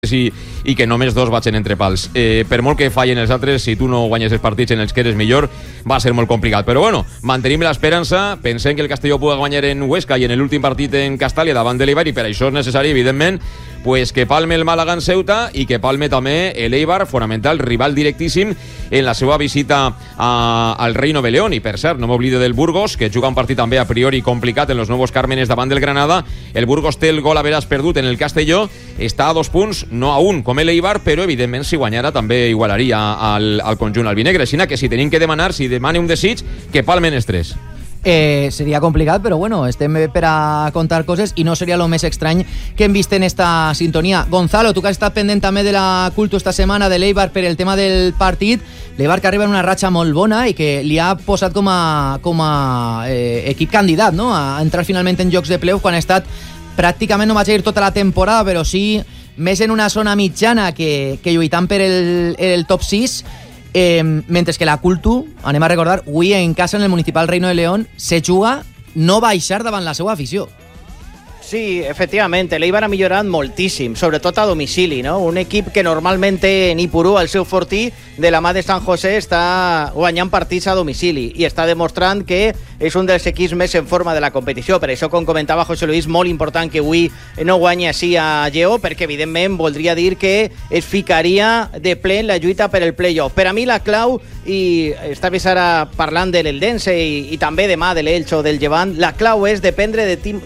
líders i que només 2 vagin entre pals. Per molt que fallen els altres, si tu no guanyes els partits en els que eres millor, va ser molt complicat. Però bueno, mantenim l'esperança, pensem que el Castelló pugui guanyar en Huesca i en l'últim partit en Castàlia davant de l'Eibar, i per això és necessari, evidentment, pues que palme el Màlaga en Ceuta i que palme també l'Eibar, fonamental, rival directíssim en la seva visita al Reino de León. I per cert, no m'oblide del Burgos, que juga un partit també a priori complicat en los Nuevos Cármenes davant del Granada. El Burgos té el gol a veràs perdut en el Castelló, està a 2 punts, no a 1 com l'Eibar, però evidentment si guanyara també igualaria al conjunt albinegre. Així que si tenim que demanar, si demane un desig, que palmen els 3. Seria complicat, però bueno, estem per a contar coses i no seria lo més estrany que hem vist en esta sintonia. Gonzalo, tu que has estat pendent també de la Culto esta setmana de l'Eibar per el tema del partit, l'Eibar que arriba en una ratxa molt bona i que li ha posat com a equip candidat, no?, a entrar finalment en jocs de playoff, quan ha estat pràcticament, no vaig a dir tota la temporada, però sí més en una zona mitjana que lluitant per el top 6. Mentre que la Culto, anem a recordar, avui en casa en el Municipal Reino de León se juga no baixar davant la seva afició. Sí, efectivament, l'Eibar ha millorat moltíssim, sobretot a domicili, no? Un equip que normalment té en Ipurú el seu fortí, de la mà de Sant José, està guanyant partits a domicili i està demostrant que és un dels equips més en forma de la competició. Per això, com comentava José Luis, molt important que avui no guanyi així a Lleó, perquè evidentment voldria dir que es ficaria de ple en la lluita per el playoff. Per a mi la clau, i estaves ara parlant de l'Eldense i també demà de l'Elx o del Llevant, la clau és dependre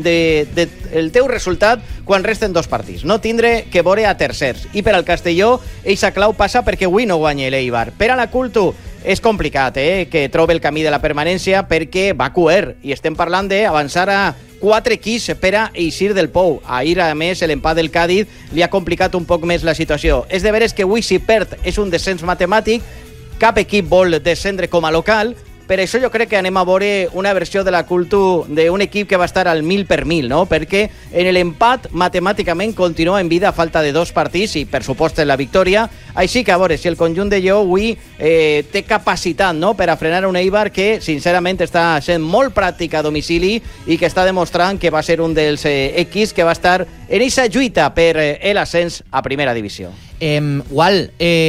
el teu resultat quan resten 2 partits, no tindre que veure a tercers. I per al Castelló, eixa clau passa perquè avui no guanya l'Eibar. Per a la Culto és complicat que trobi el camí de la permanència, perquè va coer, i estem parlant d'avançar a 4 equips per a eixir del pou. Ahir, a més, l'empat del Cádiz li ha complicat un poc més la situació. És de veres que avui, si perd, és un descens matemàtic, cap equip vol descendre com a local. Per això jo crec que anem a veure una versió de la Culto d'un equip que va estar al 1000 per 1000, no? Perquè en l'empat matemàticament continua en vida a falta de 2 partits i, per supost, en la victòria. Així que a veure si el conjunt de Lleó avui té capacitat, no?, per a frenar un Eibar que, sincerament, està sent molt pràctic a domicili i que està demostrant que va ser un dels equips que va estar en aquesta lluita per l'ascens a primera divisió. Gual,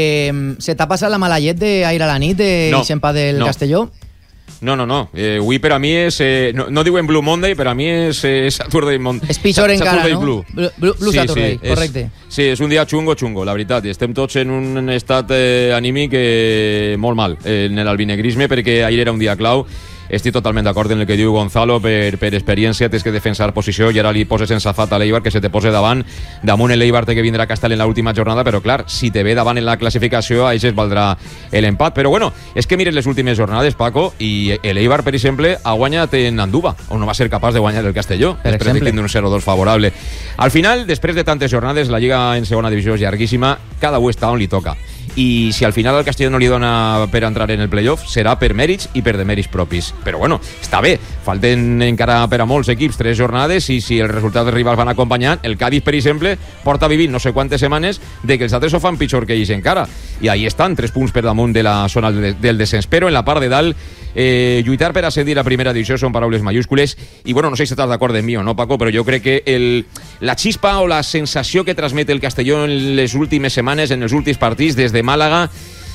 se t'ha passat la mala llet d'ahir a la nit d'empat del Castelló? No. Avui per a mi és... no diuen Blue Monday, per a mi és Saturday Monday. És pitjor encara, no? Blue sí, Saturday, correcte. Sí, és un dia xungo, la veritat. Estem tots en un estat anímic molt mal en l'albinegrisme, perquè ahir era un dia clau. Estic totalment d'acord en el que diu Gonzalo. Per experiència tens que defensar posició i ara li poses en safat a l'Eibar, que se te pose damunt l'Eibar té que vindre a Castell en l'última jornada, però clar, si te ve davant en la classificació, això es valdrà l'empat. Però bueno, és que mires les últimes jornades, Paco, i l'Eibar, per exemple, ha guanyat en Andúba, on no va ser capaç de guanyar el Castelló, després de tindre un 0-2 favorable. Al final, després de tantes jornades, la Lliga en segona divisió és llarguíssima, cada u està on li toca. I si al final el Castelló no li dona per entrar en el playoff, serà per mèrits i per demèrits propis. Però bueno, està bé, falten encara per a molts equips 3 jornades, i si els resultats dels rivals van acompanyant, el Cádiz, per exemple, porta vivint no sé quantes setmanes de que els altres ho fan pitjor que ells encara, i ahí estan 3 punts per damunt de la zona del descens. Però en la part de dalt, lluitar per ascendir a primera divisió són paraules mayúscules, i bueno, no sé si estàs d'acord amb mi o no, Paco, però jo crec que la xispa o la sensació que transmet el Castelló en les últimes setmanes, en els últims partits des de Màlaga,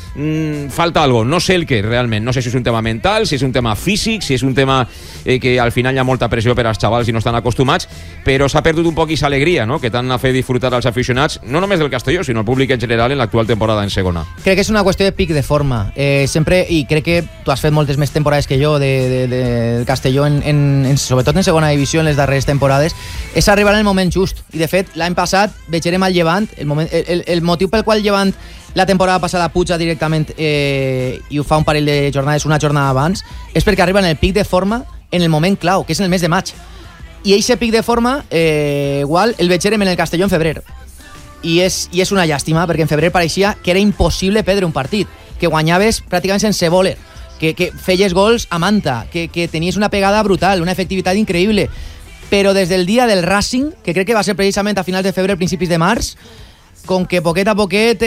falta algo, no sé el què realment, no sé si és un tema mental, si és un tema físic, si és un tema que al final hi ha molta pressió per als xavals i no estan acostumats, però s'ha perdut un poc aquesta alegria, no?, que tant ha fet disfrutar als aficionats, no només del Castelló, sinó el públic en general en l'actual temporada en segona. Crec que és una qüestió de pic de forma, sempre, i crec que tu has fet moltes més temporades que jo del Castelló, sobretot en segona divisió en les darreres temporades, és arribar en el moment just, i de fet l'any passat veurem al Llevant, el motiu pel qual Llevant la temporada passada puja directament i ho fa un parell de jornades, una jornada abans, és perquè arriba en el pic de forma en el moment clau, que és en el mes de maig. I aquest pic de forma igual el veurem en el Castelló en febrer. I és una llàstima, perquè en febrer pareixia que era impossible perdre un partit, que guanyaves pràcticament sense voler, que feies gols a manta, que tenies una pegada brutal, una efectivitat increïble. Però des del dia del Racing, que crec que va ser precisament a finals de febrer, principis de març, com que poquet a poquet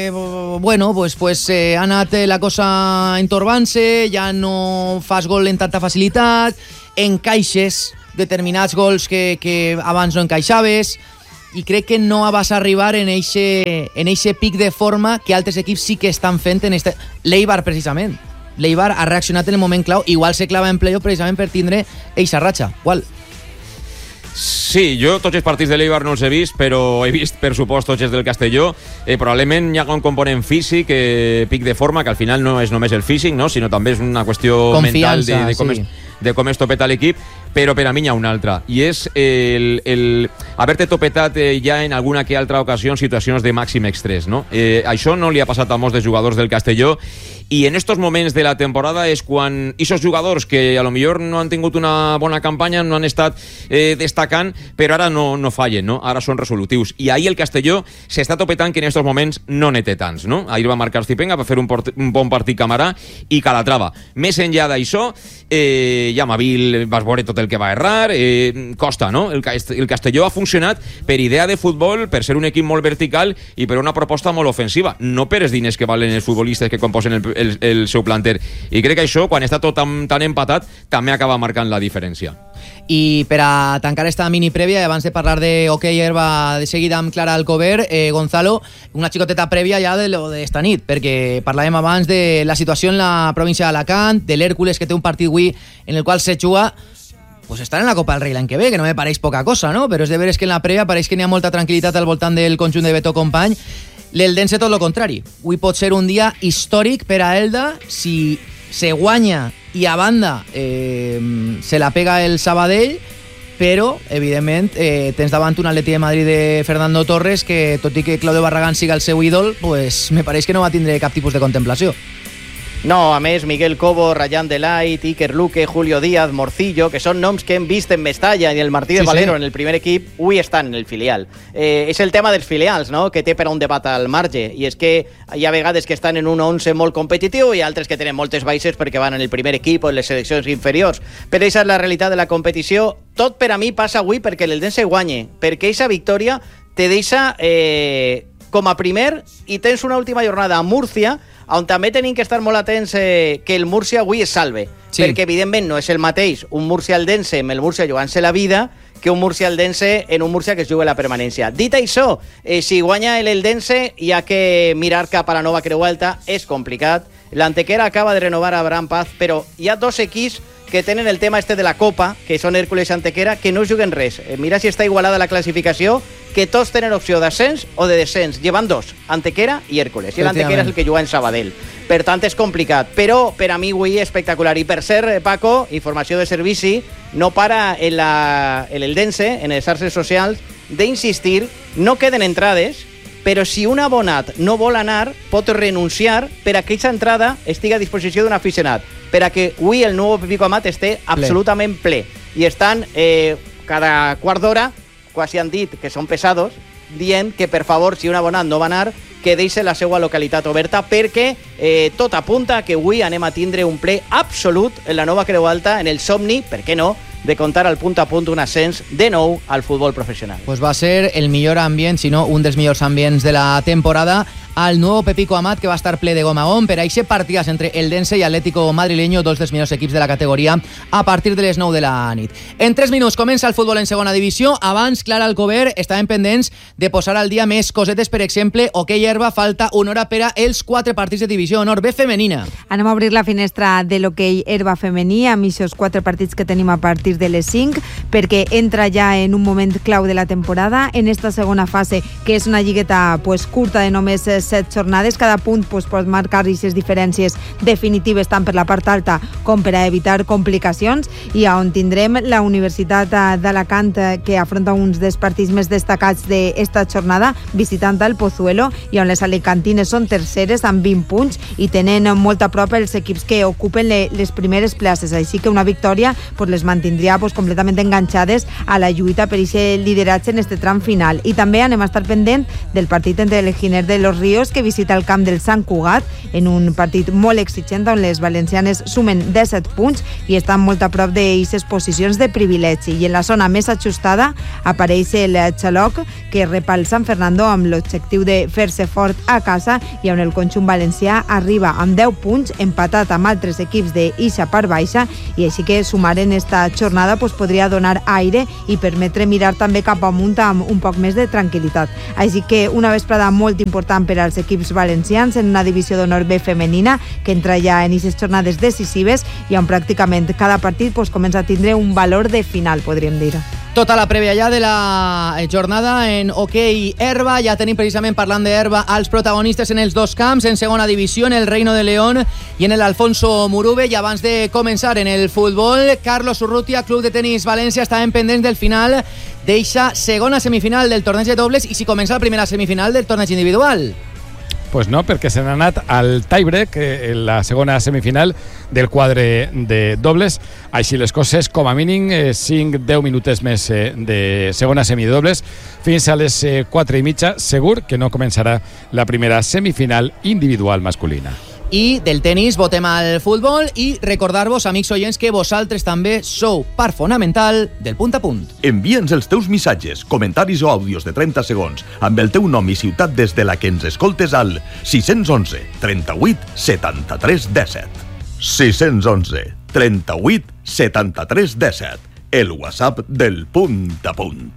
ha anat la cosa entorbant-se, ja no fas gol en tanta facilitat, encaixes determinats gols que abans no encaixaves, i crec que no vas a arribar en eixe pic de forma que altres equips sí que estan fent en l'Eibar, precisament. L'Eibar ha reaccionat en el moment clau, igual se clava en playoff precisament per tindre eixa ratxa. Qual? Sí, jo tots els partits de l'Eibar no els he vist, però he vist, per supost, tots els del Castelló. Probablement hi ha un component físic, pic de forma, que al final no és només el físic, no? Sinó també és una qüestió confiança, mental de com és topeta l'equip, però per a mi hi ha una altra, i és el haver-te topetat ja en alguna que altra ocasió en situacions de màxim estrès, no? Això no li ha passat a molts de jugadors del Castelló, i en estos moments de la temporada és quan aquests jugadors que a lo millor no han tingut una bona campanya, no han estat destacant, però ara no fallen, no? Ara són resolutius. I ahir el Castelló s'està topetant que en estos moments no n'hi té tants, no? Ahir va marcar Stipenga, va fer un bon partit Camarà i Calatrava. Més enllà d'això, Yamavil vas veure tot el que va errar, costa, no? El Castelló ha funcionat per idea de futbol, per ser un equip molt vertical i per una proposta molt ofensiva, no per els diners que valen els futbolistes que composen el seu planter. I crec que això, quan està tot tan empatat, també acaba marcant la diferència. I per a tancar esta mini prèvia, abans de parlar de hoquei herba de seguida amb Clara Alcover, Gonzalo, una xicoteta prèvia ja de lo d'esta nit, perquè parlàvem abans de la situació en la província d'Alacant, de l'Hèrcules, que té un partit avui en el qual se juga pues estar en la Copa del Rei l'any que ve, que no me pareix poca cosa, no? Però és de veres que en la prèvia pareix que n'hi ha molta tranquil·litat al voltant del conjunt de Beto Company. L'Eldense tot lo contrari. Avui pot ser un dia històric per a Elda si se guanya i a banda se la pega el Sabadell, però evidentment tens davant un Atleti de Madrid de Fernando Torres que, tot i que Claudio Barragán siga el seu ídol, pues me pareix que no va tindre cap tipus de contemplació. No, a més, Miguel Cobo, Rayán Delait, Iker Luque, Julio Díaz, Morcillo, que són noms que hem vist en Mestalla i el Martí de Valero en el primer equip, avui estan en el filial. És el tema dels filials, no?, que té per a un debat al marge, i és que hi ha vegades que estan en un 11 molt competitiu i altres que tenen moltes baixes perquè van en el primer equip o en les seleccions inferiors. Però aquesta és la realitat de la competició. Tot per a mi passa avui perquè l'Eldense guanye, perquè aquesta victòria te deixa com a primer i tens una última jornada a Múrcia, on també tenim que estar molt atents que el Múrcia avui es salve, perquè evidentment no és el mateix un Múrcia-Eldense amb el Múrcia jugant-se la vida que un Múrcia-Eldense en un Múrcia que es juga la permanència. Dit això, si guanya l'Eldense hi ha que mirar cap a la nova Creu Alta, és complicat. L'Antequera acaba de renovar a Abraham Paz, però hi ha dos equips que tenen el tema de la Copa, que són Hèrcules i Antequera, que no juguen res. Mira si està igualada la classificació, que tots tenen opció d'ascens o de descens. Llevan dos, Antequera i Hèrcules. I l'Antequera és el que juga en Sabadell. Per tant, és complicat. Però per a mi avui és espectacular. I per ser, Paco, informació de servici, no para en l'Eldense, en les xarxes socials, d'insistir, no queden entrades, però si un abonat no vol anar, pot renunciar per a que aquesta entrada estigui a disposició d'un aficionat, per a que avui el nou Pepico Amat esté absolutament ple. I estan cada quart d'hora, quasi han dit que són pesados, dient que per favor, si un abonat no va anar, que deixi la seva localitat oberta, perquè tot apunta que avui anem a tindre un ple absolut en la nova Creu Alta, en el somni, per què no, de contar al punt a punt un ascens de nou al futbol professional. Pues va ser el millor ambient, si no un dels millors ambients de la temporada, al nuevo Pepico Amat, que va a estar ple de goma a gom per a aquest partides entre Eldense i Atlético Madrileño, dos dels millors equips de la categoria, a partir de les 9 de la nit. En 3 minuts comença el futbol en segona divisió. Abans, Clara Alcover, estaven pendents de posar al dia més cosetes, per exemple, hoquei herba, falta una hora per a els 4 partits de divisió honor B femenina. Anem a obrir la finestra de l'hoquei herba femení amb aquests 4 partits que tenim a partir de les 5, perquè entra ja en un moment clau de la temporada, en esta segona fase, que és una lligueta curta de només 7 jornades. Cada punt pot marcar aquestes diferències definitives tant per la part alta com per a evitar complicacions, i on tindrem la Universitat d'Alacant, que afronta uns dels partits més destacats d'esta jornada, visitant el Pozuelo, i on les alicantines són terceres amb 20 punts i tenen molt a prop els equips que ocupen les primeres places, així que una victòria les mantindria completament enganxades a la lluita per aquest lideratge en este tram final. I també anem a estar pendent del partit entre el Giner de los Ríos Rius, que visita el camp del Sant Cugat en un partit molt exigent on les valencianes sumen 17 punts i estan molt a prop d'aquestes posicions de privilegi. I en la zona més ajustada apareix el Xaloc, que repa el Sant Fernando amb l'objectiu de fer-se fort a casa i on el conjunt valencià arriba amb 10 punts, empatat amb altres equips d'Ixa part baixa, i així que sumar en esta jornada podria donar aire i permetre mirar també cap amunt amb un poc més de tranquil·litat. Així que una vesprada molt important per als equips valencians en una divisió d'honor B femenina que entra ja en aquestes jornades decisives i on pràcticament cada partit comença a tindre un valor de final, podríem dir. Tota la prèvia ja de la jornada en hoquei herba. Ja tenim precisament, parlant d'herba, els protagonistes en els dos camps, en segona divisió, en el Reino de León i en el Alfonso Murube. I abans de començar en el futbol, Carlos Urrutia, Club de Tenis València, estaven pendents del final d'eixa segona semifinal del torneig de dobles i si comença la primera semifinal del torneig individual. Pues no, perquè se n'ha anat al tiebreak, la segona semifinal del quadre de dobles. Així les coses, com a mínim 5-10 minutes més de segona semidobles fins a les 4:30. Segur que no començarà la primera semifinal individual masculina. I del tenis votem al futbol i recordar-vos, amics oients, que vosaltres també sou part fonamental del Punt a Punt. Envia'ns els teus missatges, comentaris o àudios de 30 segons amb el teu nom i ciutat des de la que ens escoltes al 611 38 73 17. 611 38 73 17. El WhatsApp del Punt a Punt.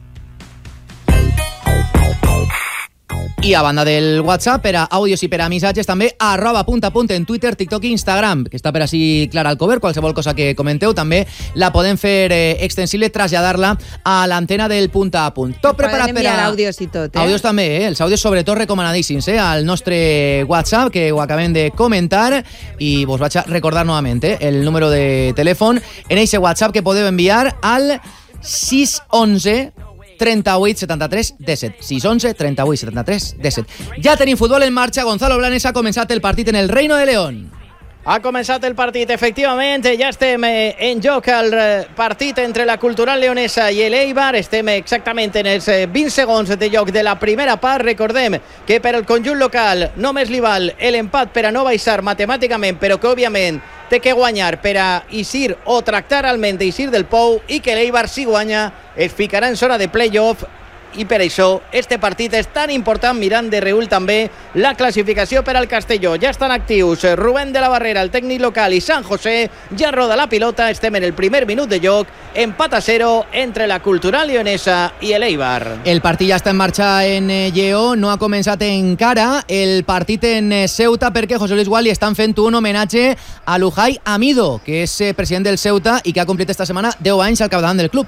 I a banda del WhatsApp, per a àudios i per a missatges, també @puntapunt en Twitter, TikTok i Instagram, que està per així Clara Alcover. Qualsevol cosa que comenteu també la podem fer extensible, traslladar-la a l'antena del Punt a Punt. Tot preparat per a... àudios i tot, Àudios també, els àudios sobretot recomanadíssims, al nostre WhatsApp, que ho acabem de comentar, i vos vaig a recordar novament el número de telèfon en eixe WhatsApp que podeu enviar al 611 38 73 17. 611 38 73 17. Ja tenim futbol en marxa. Gonzalo Blanes, ha començat el partit en el Reino de León. Ha començat el partit, efectivament, ja estem en joc el partit entre la Cultural Leonesa i l'Eibar. Estem exactament en els 20 segons de joc de la primera part. Recordem que per al conjunt local només li val l'empat per a no baixar matemàticament, però que òbviament té que guanyar per a eixir o tractar almenys d'eixir del pou, i que l'Eibar, si guanya, es ficarà en zona de playoff. I per això este partit és tan important, mirant de reüll també la classificació per al Castelló. Ja estan actius Rubén de la Barrera, el tècnic local, i San José. Ja roda la pilota, estem en el primer minut de joc, empat a 0 entre la Cultural Leonesa i l'Eibar. El partit ja està en marxa en Lleó, no ha començat encara el partit en Ceuta, perquè José Luis Gual li estan fent un homenatge a Lujay Amido, que és president del Ceuta i que ha complit esta setmana 10 anys al capdavant del club.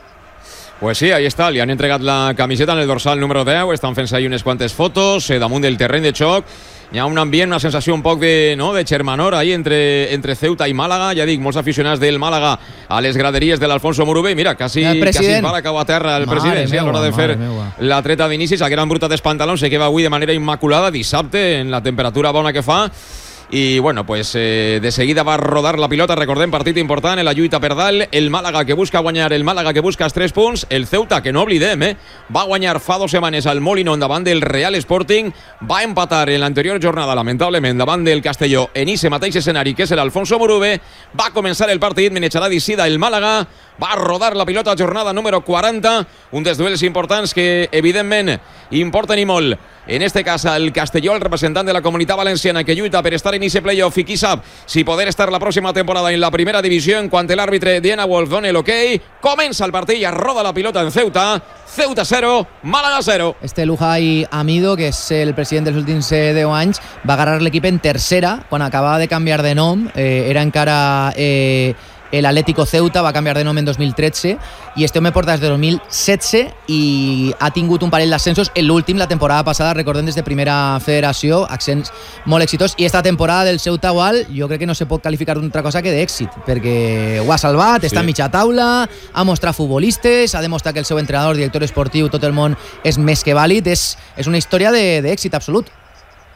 Pues sí, ahí está, le han entregado la camiseta en el dorsal número 10, estan fent ahí unes quantes fotos, damunt del terreny de xoc. Hi ha un ambient, una sensació un poc de xermanor ahí entre Ceuta i Màlaga. Ja dic, molts aficionats del Màlaga a les graderies de l'Alfonso Murube. Mira, quasi para cau a terra el president, a l'hora de fer la treta d'inicis. La gran bruta dels pantalons se queda avui de manera immaculada, dissabte, en la temperatura bona que fa. I bueno, pues de seguida va rodar la pilota. Recordem, partit important en la lluita per dalt. El Màlaga que busca guanyar, el Màlaga que busca els 3 punts. El Ceuta, que no oblidem, va guanyar fa 2 setmanes al Molinón davant del Real Sporting. Va empatar en l'anterior jornada, lamentablement, davant del Castelló en ese mateix escenari que és l'Alfonso Murube. Va començar el partit, manejarà d'icida el Màlaga. Va rodar la pilota, jornada número 40. Un dels duels importants que, evidentment, importen i molt. En este cas, el Castelló, el representant de la Comunitat Valenciana, que lluita per estar en ese playoff i qui sap si poder estar la pròxima temporada en la primera divisió. En quant l'àrbitre Diana Wolf dona l'ok, comença el partit i roda la pilota en Ceuta. Ceuta 0, Màlaga 0. Este Lujay Amido, que és el president dels últims 10 anys, va agarrar l'equip en tercera quan acabava de canviar de nom. Era encara el Atlético Ceuta, va canviar de nom en 2013 i este home porta des de 2016 i ha tingut un parell d'ascensos. En l'últim, la temporada passada, recordem, des de primera federació, ascens molt exitós, i esta temporada del Ceuta igual jo crec que no se pot qualificar d'altra cosa que d'èxit, perquè ho ha salvat, està a mitja taula, ha mostrat futbolistes, ha demostrat que el seu entrenador, director esportiu, tot el món és més que vàlid. És una història d'èxit absolut.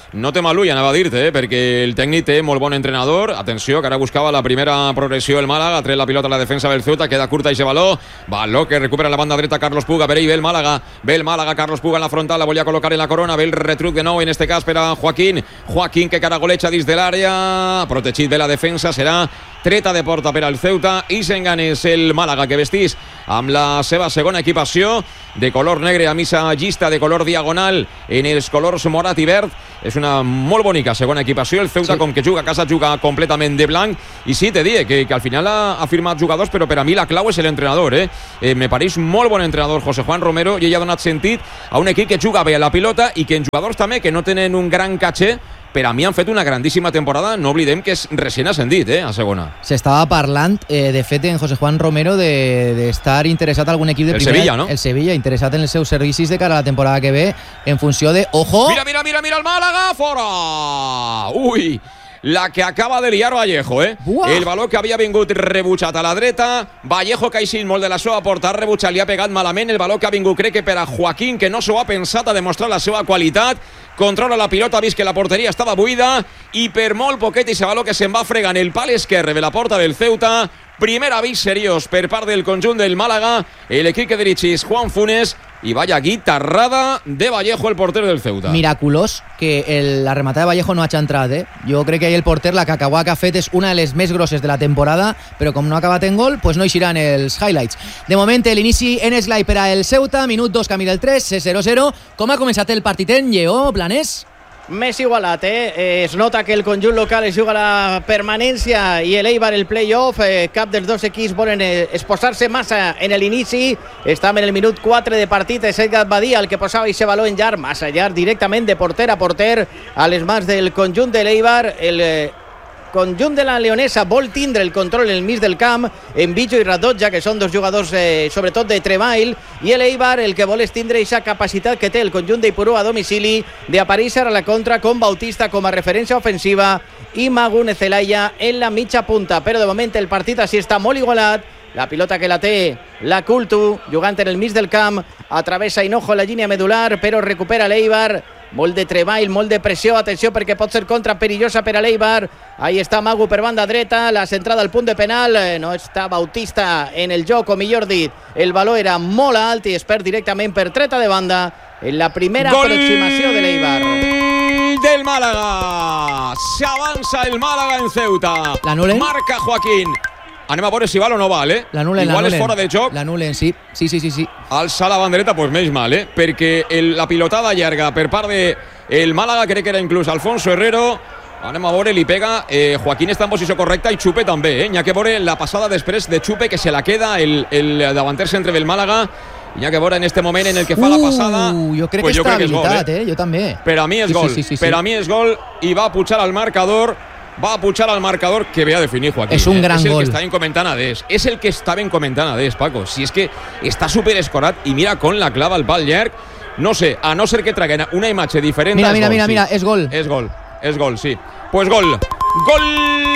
no té mal ull, anava a dir-te, perquè el tècnic té molt bon entrenador. Atenció, que ara buscava la primera progressió el Màlaga, ha tret la pilota a la defensa del Ceuta, queda curta i baló que recupera la banda dreta Carlos Puga, per ahí ve el Màlaga, Carlos Puga en la frontal, la volia col·locar en la corona, ve el retruc de nou, en este cas per a Joaquín, que caragoleja dins de l'àrea, protegit de la defensa, serà treta de porta per al Ceuta i s'enganés el Màlaga, que vestís amb la seva segona equipació de color negre a missa llista de color diagonal en els colors morat i verd. És una molt bonica segona equipació. El Ceuta, com que juga a casa, juga completament de blanc. I sí, te dic que al final ha firmat jugadors, però per a mi la clau és l'entrenador. Me pareix molt bon entrenador José Juan Romero, i ell ha donat sentit a un equip que juga bé a la pilota i que en jugadors també que no tenen un gran caché, per a mi han fet una grandíssima temporada. No oblidem que és recent ascendit a segona. S'estava parlant, de fet, en José Juan Romero d'estar interessat a algun equip de primera. El Sevilla, no? El Sevilla, interessat en els seus servicis de cara a la temporada que ve, en funció de... ¡Ojo! Mira el Málaga, fora! Ui! La que acaba de liar Vallejo, Buah. El baló que havia vingut rebutxat a la dreta, Vallejo que així molt de la seva porta ha rebutxat, li ha pegat malament el baló que ha vingut, crec que per a Joaquín, que no s'ho ha pensat, a demostrar la seva qualitat, controla la pilota, ha vist que la porteria estava buida i per molt poquet i baló que se'n va fregant el pal esquerre de la porta del Ceuta. Primer avís seriós per part del conjunt del Màlaga, l'equip que dirigís Juan Funes, i vaya guitarrada de Vallejo, el porter del Ceuta. Miraculós que la rematada de Vallejo no hagi entrat, Jo crec que ahí el porter, la cacauà que ha fet, és una de les més grosses de la temporada, però com no ha acabat en gol, pues no eixiran els highlights. De moment, l'inici en esglai per a el Ceuta, minut 2, camí del 3, 0-0. Com ha començat el partit en Lleó, Planés? Més igualat, es nota que el conjunt local es juga la permanència i l'Eibar el play-off. Cap dels dos equips volen esposar-se massa en l'inici. Estem en el minut 4 de partit. És Edgar Badia el que posava aquest baló en llarg, massa llarg, directament de porter a porter a les mans del conjunt de l'Eibar. El conjunt de la leonesa vol tindre el control en el mig del camp, en Bicho i Radotja, que són dos jugadors sobretot de treball, i l'Eibar el que vol és tindre aquesta capacitat que té el conjunt d'Ipurú a domicili d'aparèixer a la contra com Bautista com a referència ofensiva i Magun Zelaya en la mitja punta. Però de moment el partit així està molt igualat. La pilota que la té la Cultu, jugant en el mig del camp, atravessa Hinojo la línia medular, però recupera l'Eibar. Molt de treball, molt de pressió, atenció perquè pot ser contra perillosa per a l'Eibar. Ahí està Magu per banda dreta, la centrada al punt de penal, no està Bautista en el joc, o millor dit, el valor era molt alt i es perd directament per treta de banda en la primera aproximació de l'Eibar. Del Málaga, se avança el Málaga en Ceuta. L'anulen? Marca Joaquín. Anem a veure si val o no val, L'anulen, igual és fora de joc. L'anulen, sí. Alça la bandereta, pues menys mal, perquè la pilotada llarga per part de el Málaga, crec que era inclús Alfonso Herrero. Anem a veure, li pega. Joaquín està en posició correcta i Chupe també, N'hi ha que veure la passada després de Chupe, que se la queda el davanter centre del Málaga. N'hi ha que veure en este moment en el que fa la passada. Jo crec que està habilitat, jo també. Per a mi és gol. Per a mi és gol i va a pujar al marcador. Va a pujar al marcador, que ve a definir Joaquín. És un gran gol. És el gol. que estaven comentant adés. És el que estaven comentant adés, Paco. Si és que està super escorat i mira com la clava el pal llarg. No sé, a no ser que traguen una imatge diferent. Mira, és gol. És gol, sí. Pues gol. Gol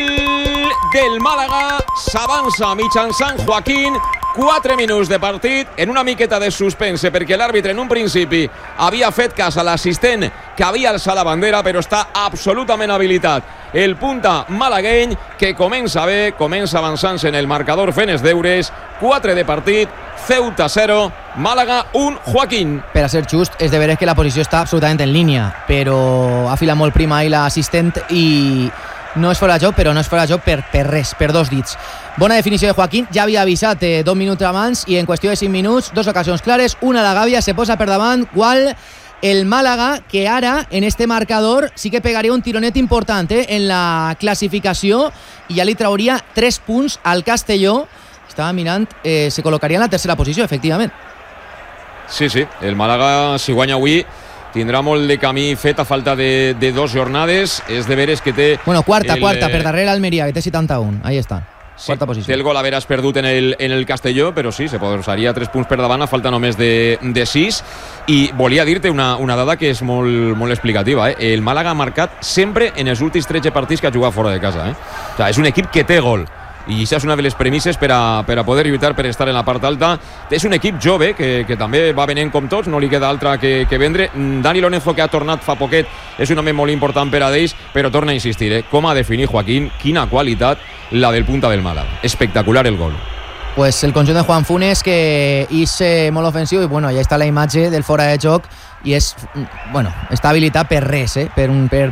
del Málaga. S'avança mitjançant Joaquín. 4 minuts de partit en una miqueta de suspense perquè l'àrbitre en un principi havia fet cas a l'assistent que havia alçat la bandera, però està absolutament habilitat el punta malagueny, que comença bé, comença avançant-se en el marcador fent els deures. 4 de partit, Ceuta 0, Málaga 1, Joaquín. Per a ser just, és de veres que la posició està absolutament en línia, però ha filat molt prima ahí l'assistent i no és fora de joc, però no és fora de joc per res, per dos dits. Bona definició de Joaquín, ja havia avisat 2 minuts abans i en qüestió de 5 minuts, 2 ocasions clares, una de Gàbia, se posa per davant, qual el Málaga, que ara en este marcador sí que pegaria un tironet important en la classificació i ja li trauria 3 punts al Castelló. Estava mirant, se col·locaria en la tercera posició, efectivament. Sí, el Málaga, si guanya avui, tindrà molt de camí fet a falta de 2 jornades. És de veres que té... Bueno, quarta, per darrere Almeria, que té 71. Ahí està. Sí, quarta posició. Té el gol haveràs perdut en el Castelló, però sí, se posaria 3 punts per davant a falta només de 6. I volia dir-te una dada que és molt explicativa. El Málaga ha marcat sempre en els últims 13 partits que ha jugat fora de casa. O sigui, és un equip que té gol. i això és una de les premisses per a poder lluitar per estar en la part alta. És un equip jove que també va venent com tots, no li queda altra que vendre. Dani Lorenzo, que ha tornat fa poquet, és un home molt important per a d'ells, però torna a insistir, com ha definit Joaquín, quina qualitat la del punta del Málaga. Espectacular el gol. Pues el conjunt de Juan Funes, que és molt ofensiu, i bueno, ja està la imatge del fora de joc, i és, bueno, està habilitat per res, per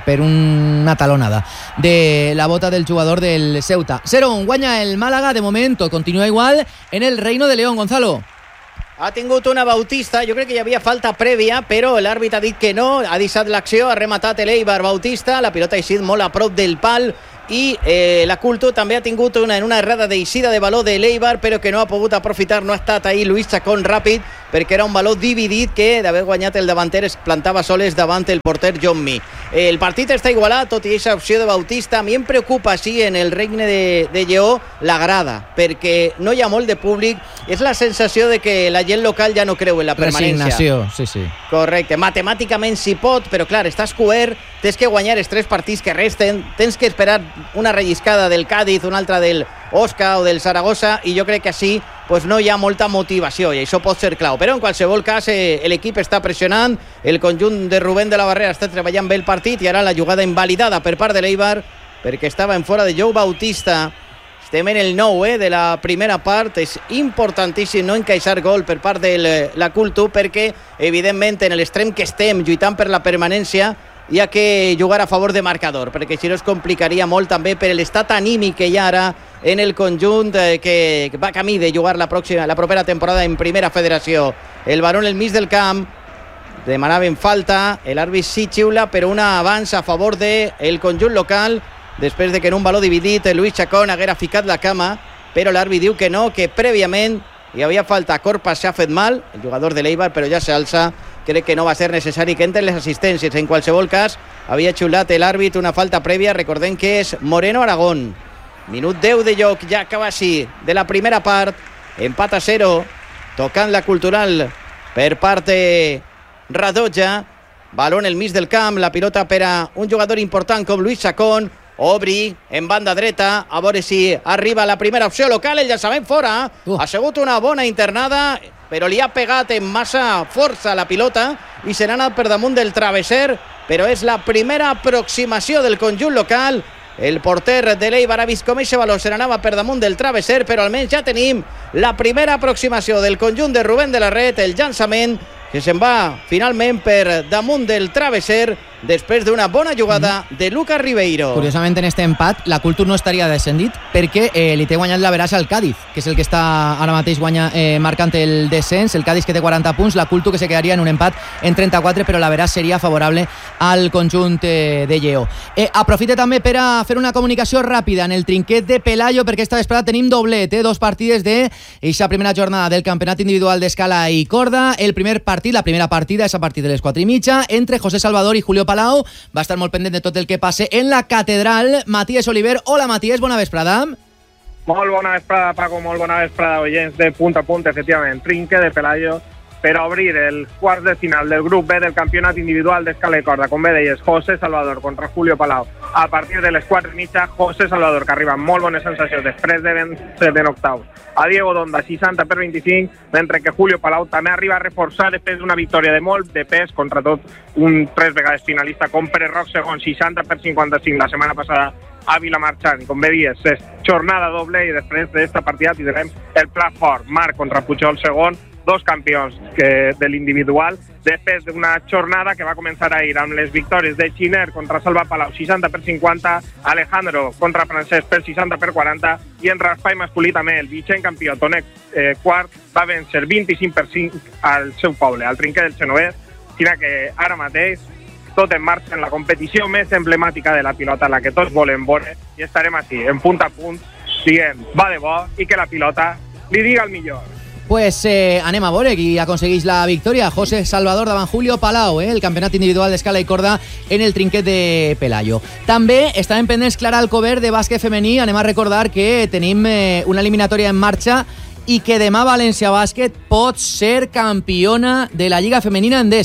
una talonada de la bota del jugador del Ceuta. 0-1, guanya el Málaga, de moment tot continua igual en el Reino de León. Gonzalo. Ha tingut una Bautista, jo crec que hi havia falta prèvia, però l'àrbit ha dit que no, ha deixat l'acció, ha rematat l'Eibar Bautista, la pilota ha eixit molt a prop del pal, i la Culto també ha tingut en una errada d'eixida de valor de l'Eibar, però que no ha pogut aprofitar, no ha estat ahí Luis Chacón ràpid, perquè era un valor dividit que d'haver guanyat el davanter es plantava soles davant el porter John Mi. El partit està igualat, tot i aquesta opció de Bautista. A mi em preocupa, sí, en el regne de Lleó, la grada, perquè no hi ha molt de públic. És la sensació de que la gent local ja no creu en la permanència. Resignació, sí. Correcte, matemàticament sí pot, però clar, estàs cobert, tens que guanyar els 3 partits que resten, tens que esperar una relliscada del Cádiz, una altra del Osca o del Zaragoza, i jo crec que així pues no hi ha molta motivació, i això pot ser clau. Però en qualsevol cas l'equip està pressionant, el conjunt de Rubén de la Barrera està treballant bé el partit, i ara la jugada invalidada per part de l'Eibar, perquè estava en fora de Joe Bautista. Estem en el 9 de la primera part. És importantíssim no encaixar gol per part de la Culto, perquè evidentment en l'extrem que estem lluitant per la permanència hi ha que jugar a favor de marcador, perquè si no es complicaria molt també per l'estat anímic que hi ha ara en el conjunt que va camí de jugar la propera temporada en Primera Federació. El Barón al mig del camp, demanaven falta, l'àrbit sí xiula, però un avanç a favor del conjunt local, després de que en un valor dividit Luis Chacón haguera ficat la cama, però l'àrbit diu que no, que prèviament hi havia falta. Corpa s'ha fet mal, el jugador de l'Eibar, però ja s'alça. Crec que no va ser necessari que entren les assistències. En qualsevol cas, havia xiulat l'àrbit una falta prèvia. Recordem que és Moreno Aragón. Minut 10 de joc, ja acaba així de la primera part. Empat a 0, tocant la Cultural per part de Radoja. Balón al mig del camp, la pilota per a un jugador important com Luis Chacón. Obri en banda dreta, a veure si arriba la primera opció local. El llançament fora, ha sigut una bona internada, però li ha pegat en massa força la pilota i se n'ha anat per damunt del travesser, però és la primera aproximació del conjunt local. El porter de l'Eibar ha vist com aquest valor se n'anava per damunt del travesser, però almenys ja tenim la primera aproximació del conjunt de Rubén de la Red, el llançament que se'n va finalment per damunt del travesser després d'una bona jugada de Lucas Ribeiro. Curiosament, en este empat, la Cultura no estaria descendit perquè li té guanyat la veràs al Cádiz, que és el que està ara mateix marcant el descens. El Cádiz, que té 40 punts, la Cultura, que se quedaria en un empat en 34, però la veràs seria favorable al conjunt de Lleó. Aprofite també per a fer una comunicació ràpida en el trinquet de Pelayo, perquè esta vesprada tenim doblet, 2 partides d'aquesta primera jornada del campionat individual d'escala i corda. El primer partit, la primera partida, és a partir de les 4:30, entre José Salvador i Julio Palau. Va estar molt pendent de tot el que passe en la catedral. Matías Oliver. Hola, Matías, bona vesprada. Molt bona vesprada, Paco, molt bona vesprada, oients de Punt a Punt, efectivament. Trinque de Pelayo per a obrir els quarts de final del grup B del campionat individual d'escala i corda. Com bé deies, José Salvador contra Julio Palau. A partir de les 4:30, José Salvador, que arriba amb molt bones sensacions després de vèncer en octaus a Diego Donda, 60-25, mentre que Julio Palau també arriba a reforçar després d'una victòria de molt de pes contra tot un 3 vegades finalista com Pere Roc segon, 60-55 la setmana passada a Vilamarxant. Com bé dies, és jornada doble i després d'esta partida tindrem el plat fort. Marc contra Pujol segon, 2 campions de l'individual, després d'una jornada que va començar ahir amb les victòries de Xiner contra Salva Palau, 60-50, Alejandro contra Francesc per 60-40, i en raspall masculí també el vigent campió Tonet quart va vèncer 25-5 al seu poble, al trinquet del Genovès, sinó que ara mateix tot en marxa en la competició més emblemàtica de la pilota, la que tots volem veure, i estarem així, en punt a punt, dient, va de bo, i que la pilota li diga el millor. Pues anem a veure qui aconsegueix la victòria. José Salvador davant Julio Palau, el campionat individual d'escala i corda en el trinquet de Pelayo. També estaven pendents Clara Alcover de bàsquet femení. Anem a recordar que tenim una eliminatòria en marxa i que demà València Bàsquet pot ser campiona de la Lliga Femenina Endesa.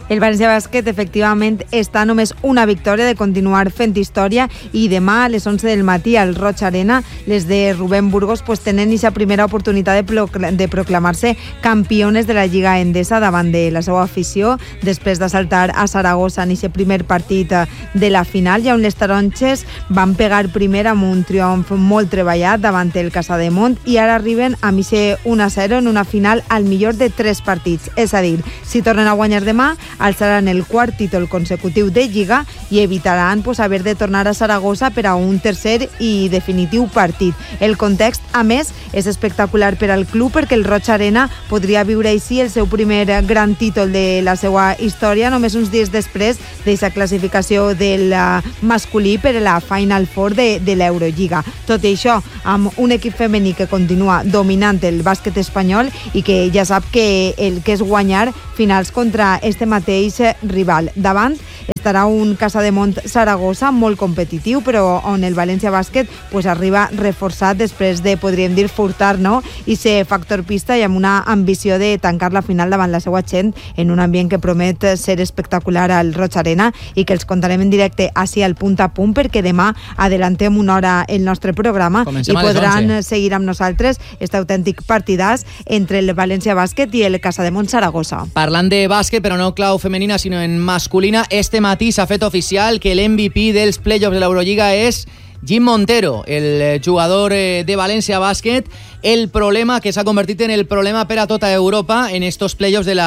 El València Bàsquet efectivament està només una victòria de continuar fent història i demà a les 11 del matí al Roig Arena les de Rubén Burgos pues, tenen aquesta primera oportunitat de proclamar-se campiones de la Lliga Endesa davant de la seva afició després d'assaltar a Saragossa en aquest primer partit de la final i on les taronges van pegar primer amb un triomf molt treballat davant el Casademont i ara arriben a misser 1-0 en una final al millor de 3 partits. És a dir, si tornen a guanyar demà, alçaran el quart títol consecutiu de Lliga i evitaran pues, haver de tornar a Saragossa per a un tercer i definitiu partit. El context, a més, és espectacular per al club perquè el Roig Arena podria viure així el seu primer gran títol de la seva història només uns dies després d'aquesta classificació del masculí per a la Final Four de l'Eurolliga. Tot i això, amb un equip femení que continua dominant el bàsquet espanyol i que ja sap que el que és guanyar finals contra este mateix rival. Davant estarà un Casademont Saragossa molt competitiu, però on el València Bàsquet pues, arriba reforçat després de, podríem dir, furtar, no? I ser factor pista i amb una ambició de tancar la final davant la seva gent en un ambient que promet ser espectacular al Roig Arena i que els contarem en directe així al punt a punt perquè demà adellantem una hora el nostre programa i podran seguir amb nosaltres aquest autèntic partidàs entre el València Bàsquet i el Casademont Saragossa. Parlant de bàsquet, però no clau femenina, sinó en masculina, este matí s'ha fet oficial que l'MVP dels playoffs de l'Eurolliga és Jim Montero, el jugador de València Bàsquet. El problema que s'ha convertit en el problema per a tota Europa en estos playoffs de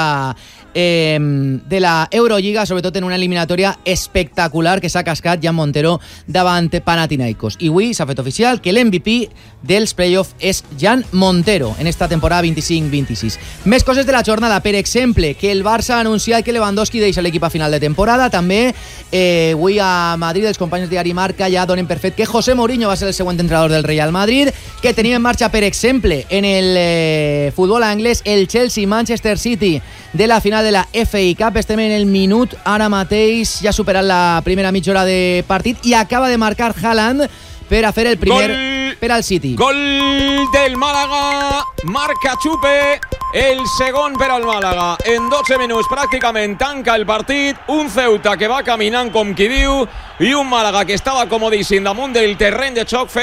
la Eurolliga, sobretot en una eliminatòria espectacular que s'ha cascat Jan Montero davant Panathinaikos. I avui s'ha fet oficial que l'MVP dels playoffs és Jan Montero en esta temporada 25-26. Més coses de la jornada, per exemple, que el Barça ha anunciat que Lewandowski deixa l'equip a final de temporada. També avui a Madrid els companys de Diari Marca ja donen per fet que José Mourinho va ser el següent entrenador del Real Madrid, que tenim en marxa, per exemple, en el futbol anglès, el Chelsea-Manchester City de la final de la FA Cup. Estem en el minut ara mateix, ja superat la primera mitja hora de partit i acaba de marcar Haaland per a fer el primer gol per al City. Gol del Màlaga, marca Chupe, el segon per al Màlaga. En 12 minuts pràcticament tanca el partit, un Ceuta que va caminant com qui diu i un Màlaga que estava comodíssim damunt del terreny de xoc